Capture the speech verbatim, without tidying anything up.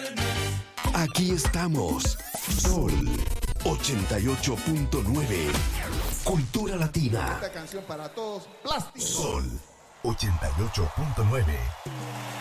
Aquí estamos. Sol ochenta y ocho punto nueve. Cultura Latina. Esta canción para todos. Plástico. Sol ochenta y ocho punto nueve.